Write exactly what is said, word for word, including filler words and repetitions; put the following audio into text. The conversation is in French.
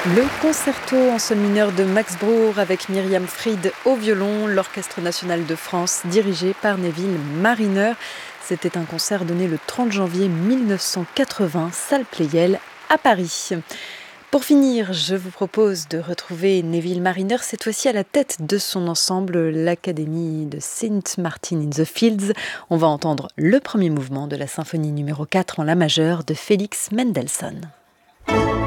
Le concerto en sol mineur de Max Bruch avec Myriam Fried au violon, l'Orchestre national de France dirigé par Neville Marriner. C'était un concert donné le trente janvier mille neuf cent quatre-vingts, salle Pleyel à Paris. Pour finir, je vous propose de retrouver Neville Marriner, cette fois-ci à la tête de son ensemble, l'Académie de Saint Martin in the Fields. On va entendre le premier mouvement de la symphonie numéro quatre en la majeure de Félix Mendelssohn.